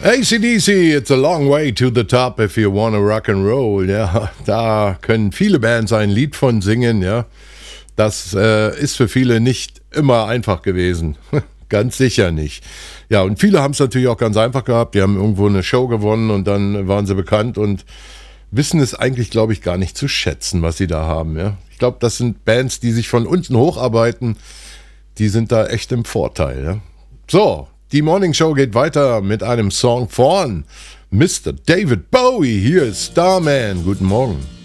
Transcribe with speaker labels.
Speaker 1: AC/DC, it's a long way to the top if you wanna rock and roll. Ja, da können viele Bands ein Lied von singen. Ja, das ist für viele nicht immer einfach gewesen. Ganz sicher nicht. Ja, und viele haben es natürlich auch ganz einfach gehabt. Die haben irgendwo eine Show gewonnen und dann waren sie bekannt und wissen es eigentlich, glaube ich, gar nicht zu schätzen, was sie da haben. Ja, ich glaube, das sind Bands, die sich von unten hocharbeiten. Die sind da echt im Vorteil. Ja? So, die Morning Show geht weiter mit einem Song von Mr. David Bowie. Hier ist Starman. Guten Morgen.